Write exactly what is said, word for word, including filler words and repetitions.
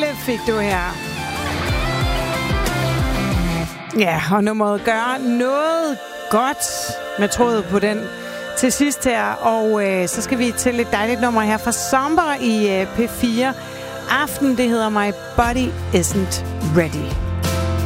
fik du her. Ja, og nummeret gør noget godt med trådet på den til sidst her. Og øh, så skal vi til et dejligt nummer her fra Somber i øh, P fire. Aften, det hedder My Body Isn't Ready.